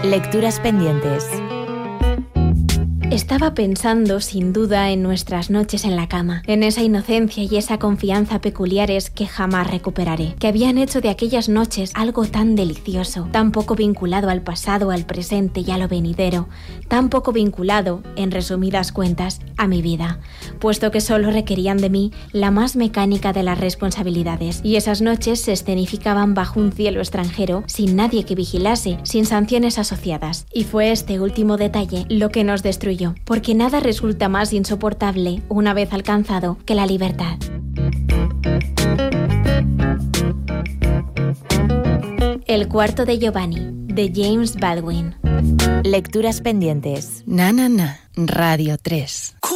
Lecturas pendientes. Estaba pensando, sin duda, en nuestras noches en la cama, en esa inocencia y esa confianza peculiares que jamás recuperaré, que habían hecho de aquellas noches algo tan delicioso, tan poco vinculado al pasado, al presente y a lo venidero, tan poco vinculado, en resumidas cuentas, a mi vida, puesto que solo requerían de mí la más mecánica de las responsabilidades, y esas noches se escenificaban bajo un cielo extranjero, sin nadie que vigilase, sin sanciones asociadas, y fue este último detalle lo que nos destruyó, porque nada resulta más insoportable, una vez alcanzado, que la libertad. El cuarto de Giovanni, de James Baldwin. Lecturas pendientes. Na, Radio 3.